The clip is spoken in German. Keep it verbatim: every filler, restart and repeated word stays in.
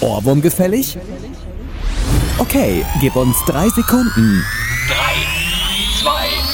Ohrwurm gefällig? Okay, gib uns drei Sekunden. Drei, zwei,